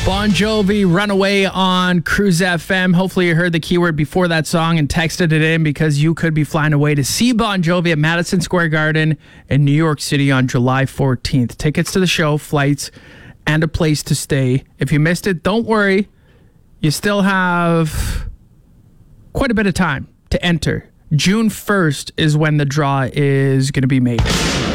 Bon Jovi, Runaway on Cruise FM. Hopefully you heard the keyword before that song and texted it in because you could be flying away to see Bon Jovi at Madison Square Garden in New York City on July 14th. Tickets to the show, flights, and a place to stay. If you missed it, don't worry. You still have quite a bit of time to enter. June 1st is when the draw is going to be made.